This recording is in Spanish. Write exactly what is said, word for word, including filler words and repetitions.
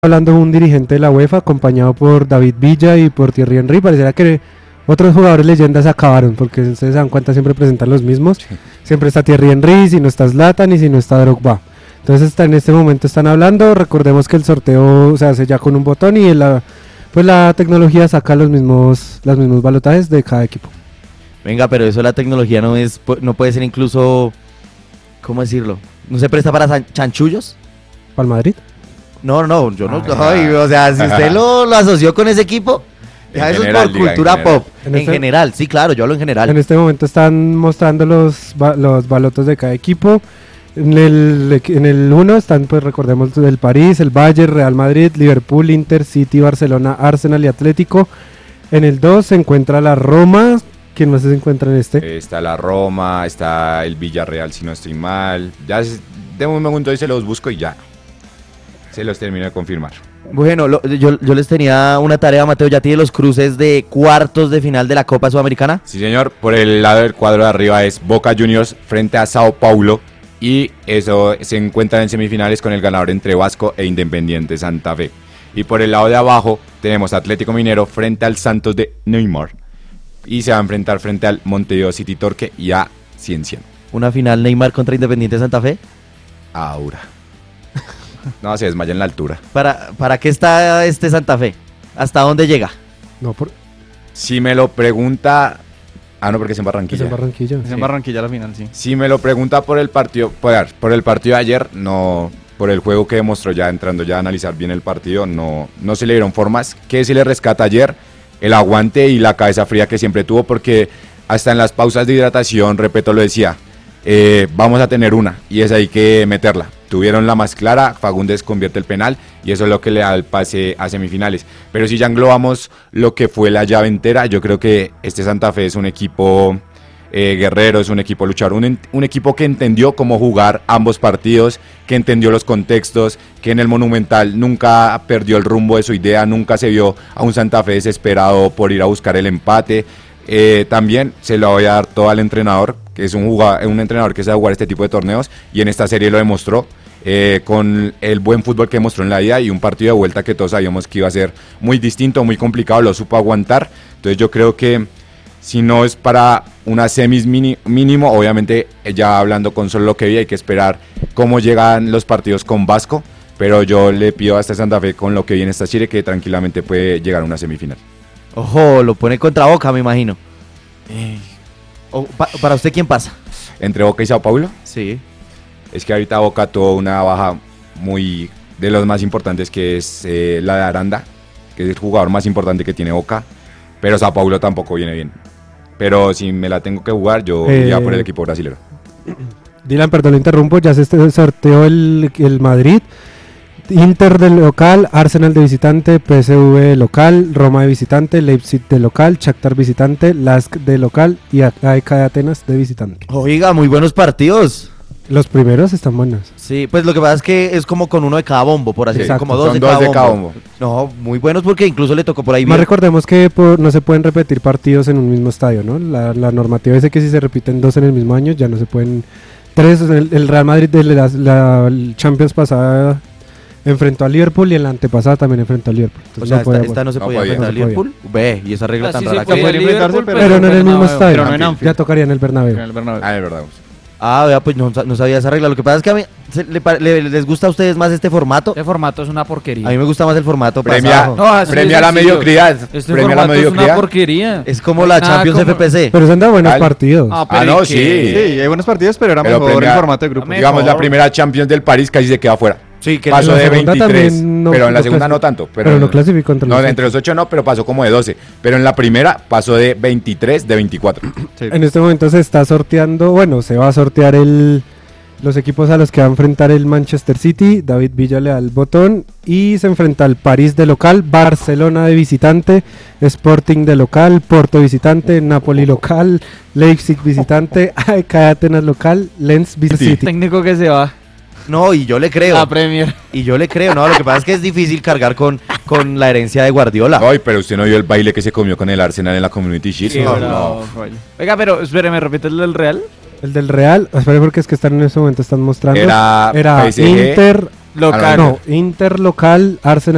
hablando un dirigente de la UEFA acompañado por David Villa y por Thierry Henry. Pareciera que otros jugadores leyendas acabaron, porque ustedes se dan cuenta, siempre presentan los mismos. Sí. Siempre está Thierry Henry, si no está Zlatan y si no está Drogba. Entonces está, en este momento están hablando. Recordemos que el sorteo se hace ya con un botón y la, pues la tecnología saca los mismos, los mismos balotajes de cada equipo. Venga, pero eso la tecnología no es, no puede ser incluso, ¿cómo decirlo? ¿No se presta para chanchullos? ¿Para el Madrid? No, no, yo no, ah, ay, o sea, si usted lo, lo asoció con ese equipo, ya eso general, es por cultura en pop, en, en este, general, sí, claro, yo hablo en general. En este momento están mostrando los, los balotos de cada equipo. En el en el uno están, pues recordemos, el París, el Bayern, Real Madrid, Liverpool, Inter, City, Barcelona, Arsenal y Atlético. En el dos se encuentra la Roma. ¿Quién más se encuentra en este? Eh, está la Roma, está el Villarreal, si no estoy mal. Ya de un momento y se los busco y ya se los termino de confirmar. Bueno, lo, yo, yo les tenía una tarea, Mateo. ¿Ya tiene los cruces de cuartos de final de la Copa Sudamericana? Sí, señor. Por el lado del cuadro de arriba es Boca Juniors frente a Sao Paulo. Y eso se encuentra en semifinales con el ganador entre Vasco e Independiente Santa Fe. Y por el lado de abajo tenemos Atlético Minero frente al Santos de Neymar. Y se va a enfrentar frente al Montevideo City Torque y a Ciencia. ¿Una final Neymar contra Independiente Santa Fe? Aura. No, se desmaya en la altura. ¿Para, ¿Para qué está este Santa Fe? ¿Hasta dónde llega? No, por... Si me lo pregunta... Ah, no, porque es en Barranquilla. Es en Barranquilla. Es en Barranquilla la final, sí. Si me lo pregunta por el partido, por, por el partido de ayer, no, por el juego que demostró ya entrando ya a analizar bien el partido, no, no se le dieron formas. ¿Qué se le rescata ayer? El aguante y la cabeza fría que siempre tuvo, porque hasta en las pausas de hidratación, Repeto lo decía, eh, vamos a tener una y esa hay que meterla. Tuvieron la más clara, Fagundes convierte el penal y eso es lo que le da el pase a semifinales. Pero si ya englobamos lo que fue la llave entera, yo creo que este Santa Fe es un equipo eh, guerrero, es un equipo luchador, un, un equipo que entendió cómo jugar ambos partidos, que entendió los contextos, que en el Monumental nunca perdió el rumbo de su idea, nunca se vio a un Santa Fe desesperado por ir a buscar el empate. Eh, también se lo voy a dar todo al entrenador, que es un, jugador, un entrenador que sabe jugar este tipo de torneos y en esta serie lo demostró. Eh, con el buen fútbol que mostró en la ida y un partido de vuelta que todos sabíamos que iba a ser muy distinto, muy complicado, lo supo aguantar. Entonces yo creo que si no es para una semis mini, mínimo, obviamente ya hablando con solo lo que vi, hay que esperar cómo llegan los partidos con Vasco, pero yo le pido a este Santa Fe con lo que viene esta serie que tranquilamente puede llegar a una semifinal. Ojo, lo pone contra Boca, me imagino. Eh, o, pa, ¿Para usted quién pasa? ¿Entre Boca y Sao Paulo? Sí. Es que ahorita Boca tuvo una baja muy de los más importantes, que es eh, la de Aranda, que es el jugador más importante que tiene Boca, pero Sao Paulo tampoco viene bien. Pero si me la tengo que jugar, yo eh, iría por el equipo brasilero. Dylan, perdón, lo interrumpo, ya se sorteó el, el Madrid, Inter de local, Arsenal de visitante, P S V de local, Roma de visitante, Leipzig de local, Shakhtar visitante, Lask de local y A E K de Atenas de visitante. Oiga, muy buenos partidos. Los primeros están buenos. Sí, pues lo que pasa es que es como con uno de cada bombo, por así decirlo, como dos, Son de, dos cada de bombo. cada bombo. No, muy buenos porque incluso le tocó por ahí. Más recordemos que por, no se pueden repetir partidos en un mismo estadio, ¿no? La, la normativa dice que si se repiten dos en el mismo año, ya no se pueden... Tres, el, el Real Madrid de la, la Champions pasada enfrentó a Liverpool y en la antepasada también enfrentó a Liverpool. Entonces, o sea, no esta, esta no se no podía podía, enfrentar no a Liverpool. Ve, y esa regla ah, tan sí rara. Se podía enfrentarse, pero, pero no en el mismo estadio. Pero no en Anfield. Ya tocaría en el Bernabéu. En el Bernabéu. Ah, de verdad. Ah, vea, pues no, no sabía esa regla. Lo que pasa es que a mí se, le, le, les gusta a ustedes más este formato. Este formato es una porquería. A mí me gusta más el formato Premia, no, premia la mediocridad. Este premia formato la mediocridad. Es una porquería. Es como la Champions como... F P C. Pero son de buenos partidos. Ah, ah no, sí. Sí, hay buenos partidos, pero era pero mejor premia, el formato de grupo. Digamos, la primera Champions del París casi se queda fuera. Sí, que pasó de veintitrés, no, pero en la no segunda no tanto. Pero, pero no clasificó entre los los No, entre los ocho no, pero pasó como de doce. Pero en la primera pasó de veintitrés, de veinticuatro. Sí. En este momento se está sorteando, bueno, se va a sortear el los equipos a los que va a enfrentar el Manchester City. David Villa le da el botón y se enfrenta al París de local, Barcelona de visitante, Sporting de local, Porto visitante, Napoli local, Leipzig visitante, A E K de Atenas local, Lens visitante. Técnico que se va. No, y yo le creo. La Premier. Y yo le creo, no, lo que pasa es que es difícil cargar con, con la herencia de Guardiola. Ay, pero usted no vio el baile que se comió con el Arsenal en la Community Shield. Sí, no, no, no. Oiga, pero espéreme, repite el del Real. El del Real, espere porque es que están en ese momento están mostrando. Era, era P S G, Inter local. No, Inter local, Arsenal